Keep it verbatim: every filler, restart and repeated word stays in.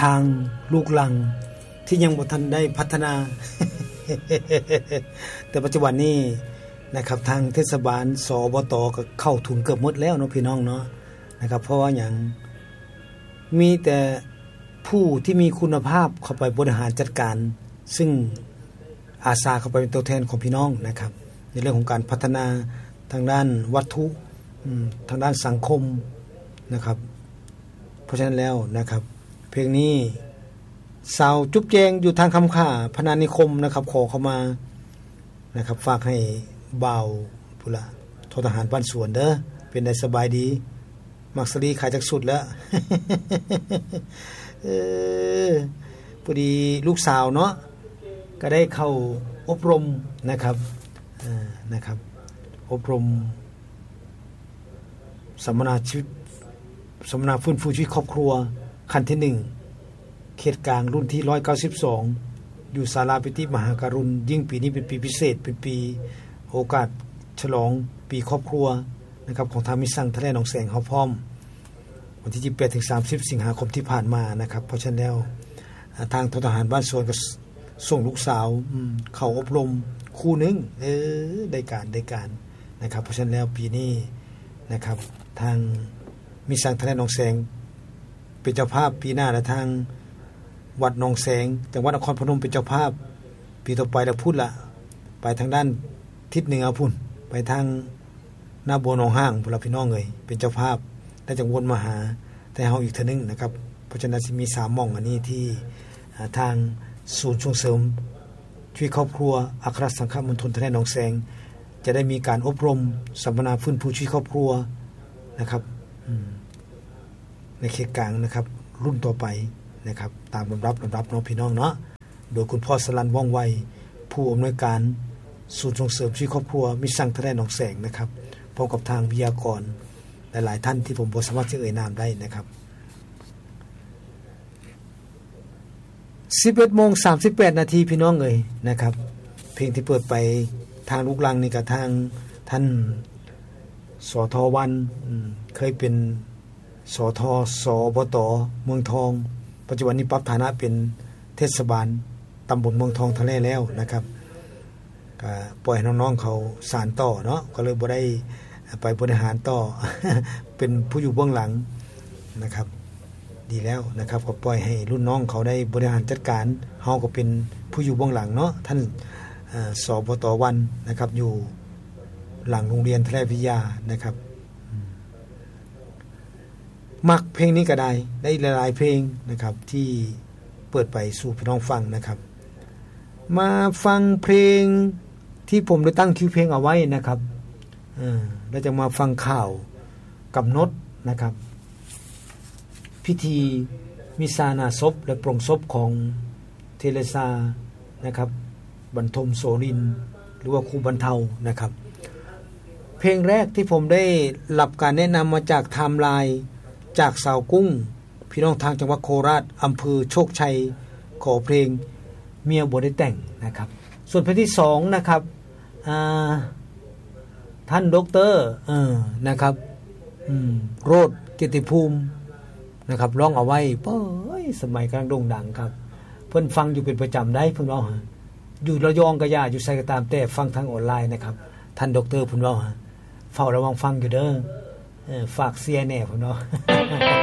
ทางลูกหลังที่ยังบ่ทันได้พัฒนา แต่ปัจจุบันนี้นะครับทางเทศบาลสบตก็เข้าถึงเกือบหมดแล้วเนาะพี่น้องเนาะนะครับเพราะว่าหยังมีแต่ผู้ที่มีคุณภาพเข้าไปบริหารจัดการซึ่งอาสาเข้าไปเป็นตัวแทนของพี่น้องนะครับในเรื่องของการพัฒนาทางด้านวัตถุทางด้านสังคมนะครับเพราะฉะนั้นแล้วนะครับเพลงนี้สาวจุ๊บแจงอยู่ทางคำข่าพนานิคมนะครับขอเข้ามานะครับฝากให้บ่าวพุละททหารบ้านสวนเด้อเป็นได้สบายดีมักสลีขายจากสุดแล้ว เออพอดีลูกสาวเนาะก็ได้เข้าอบรมนะครับอ่านะครับอบรมสัมมนาชีวิตสัมมนาฟื้นฟูชีวิตครอบครัวขั้นที่หนึ่งเขตกลางรุ่นที่หนึ่งร้อยเก้าสิบสองอยู่ศาลาปิติมหาการุณยิ่งปีนี้เป็นปีพิเศษเป็นปีโอกาสฉลองปีครอบครัวนะครับของทางมิสังทะเลหนองแสงเฮาพร้อมวันที่ยี่สิบแปดถึงสามสิบสิงหาคมที่ผ่านมานะครับเพราะฉะนั้นแล้วทางททหารบ้านสวนก็ส่งลูกสาวเข้าอบรมคู่นึงเออได้การได้การนะครับเพราะฉะนั้นแล้วปีนี้นะครับทางมิสังทะเลหนองแสงเป็นเจ้าภาพปีหน้าและทางวัดหนองแสงจังหวัดนครพนมเป็นเจ้าภาพปีต่อไปแล้วพูดละไปทางด้านทิศเหนือพุ่นไปทางหน้าบัวหนองห้างพวกเราพี่น้องเอ้ยเป็นเจ้าภาพได้จังวนมาหาแต่เฮาอีกเทื่อนึงนะครับเพราะฉะนั้นสิมีสามหม่องอันนี้ที่ทางศูนย์ส่งเสริมชีวิตครอบครัวอัครสังฆมณฑลทะเลหนองแสงจะได้มีการอบรมสัมมนาฟื้นฟูชีวิตครอบครัวนะครับในเขตกลางนะครับรุ่นต่อไปนะครับตามลำดับลำดับน้องพี่น้องเนาะโดยคุณพ่อสลันว่องไวผู้อำนวยการศูนย์ส่งเสริมชีวิตครอบครัวมิสังทะเลหนองแสงนะครับพร้อมกับทางวิทยากรหลายๆท่านที่ผมบ่สามารถจะเอ่ยนามได้นะครับ สิบเอ็ดโมงสามสิบแปดนาทีพี่น้องเอ่ยนะครับเพลงที่เปิดไปทางลูกลังนี่กับทางท่านสทวันเคยเป็นสทสบตเมืองทองปัจจุบันนี้ปรับฐานะเป็นเทศบาลตำบลเมืองทองทะเลแล้วนะครับก็ปล่อยให้น้องๆเขาสานต่อเนาะก็เลยบ่ได้ไปบริหารต่อ เป็นผู้อยู่เบื้องหลังนะครับดีแล้วนะครับก็ปล่อยให้รุ่นน้องเขาได้บริหารจัดการเฮาก็เป็นผู้อยู่เบื้องหลังเนาะท่านสบตวันนะครับอยู่หลังโรงเรียนทะเลวิทยานะครับมักเพลงนี้ก็ได้ได้หลายๆเพลงนะครับที่เปิดไปสู่พี่น้องฟังนะครับมาฟังเพลงที่ผมได้ตั้งคิวเพลงเอาไว้นะครับเออแล้วจะมาฟังข่าวกับนดนะครับพิธีมิสานาศพและปรงศพของเทเรซานะครับบรรทมโสรินหรือว่าครูบรรเทานะครับเพลงแรกที่ผมได้รับการแนะนำมาจากไทม์ไลน์จากสาวกุ้งพี่น้องทางจังหวัดโคราชอำเภอโชคชัยขอเพลงเมียบ่ได้แต่งนะครับส่วนเพลงที่สองนะครับอ่าท่านดอกเตอร์เออนะครับอืมโรดเกียรติภูมินะครับร้องเอาไว้เป้ยสมัยกำลังโด่งดังครับเพิ่นฟังอยู่เป็นประจำได้เพิ่นร้องอยู่ระยองก็ย่าอยู่ไสก็ตามแต่ฟังทางออนไลน์นะครับท่านดอกเตอร์เพิ่นร้องเฝ้าระวังฟังอยู่เด้อเออฝากเสียแน่เพิ่นเนาะ